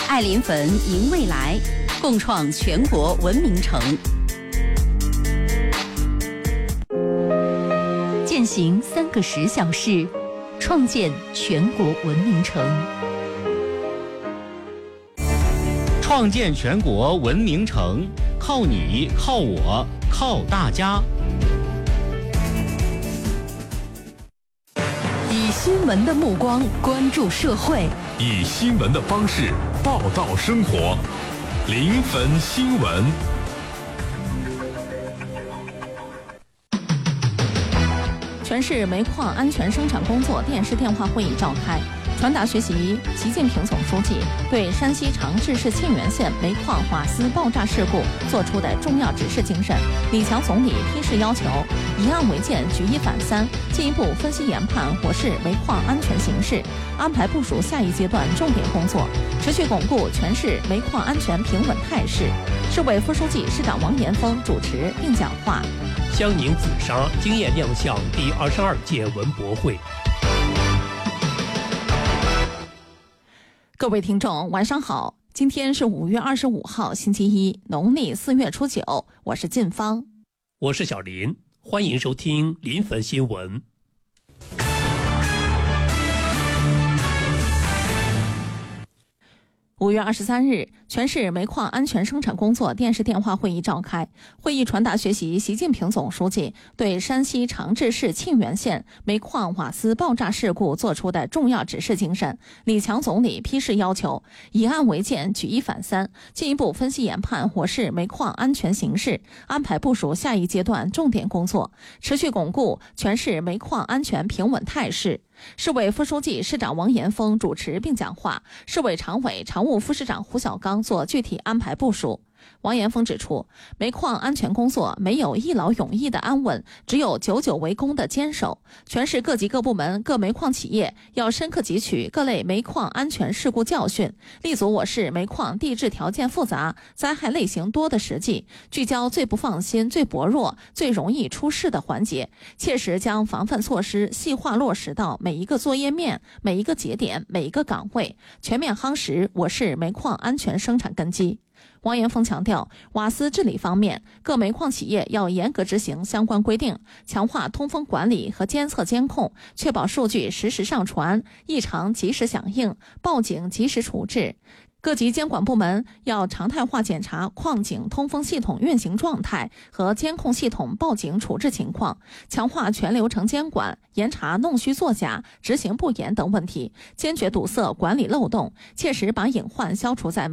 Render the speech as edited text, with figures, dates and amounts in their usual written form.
爱临汾迎未来，共创全国文明城。践行3个10小时，创建全国文明城。 创建全国文明城，靠你，靠我，靠大家。 以新闻的目光关注社会， 以新闻的方式报道生活。临汾新闻。 全市煤矿安全生产工作电视电话会议召开，传达学习习近平总书记对山西长治市沁源县煤矿瓦斯爆炸事故作出的重要指示精神。李强总理批示要求，以案为鉴，举一反三，进一步分析研判我市煤矿安全形势，安排部署下一阶段重点工作，持续巩固全市煤矿安全平稳态势。市委副书记、市长王延峰主持并讲话。 江宁紫砂惊艳亮相第22届文博会。 各位听众，晚上好！今天是5月25号，星期一，农历4月初9，我是晋芳， 我是小林，欢迎收听临汾新闻。5月23日，全市煤矿安全生产工作电视电话会议召开。会议传达学习习近平总书记对山西长治市沁源县煤矿瓦斯爆炸事故作出的重要指示精神。李强总理批示要求，以案为鉴，举一反三，进一步分析研判我市煤矿安全形势，安排部署下一阶段重点工作，持续巩固全市煤矿安全平稳态势。市委副书记、市长王延峰主持并讲话，市委常委、常务副市长胡小刚做具体安排部署。王延峰指出，煤矿安全工作没有一劳永逸的安稳，只有久久为功的坚守。全市各级各部门、各煤矿企业要深刻汲取各类煤矿安全事故教训，立足我市煤矿地质条件复杂、灾害类型多的实际，聚焦最不放心、最薄弱、最容易出事的环节，切实将防范措施细化落实到每一个作业面、每一个节点、每一个岗位，全面夯实我市煤矿安全生产根基。王延峰强调，瓦斯治理方面，各煤矿企业要严格执行相关规定，强化通风管理和监测监控，确保数据实时上传，异常及时响应，报警及时处置。各级监管部门要常态化检查矿井通风系统运行状态和监控系统报警处置情况，强化全流程监管，严查弄虚作假、执行不严等问题，坚决堵塞管理漏洞，切实把隐患消除在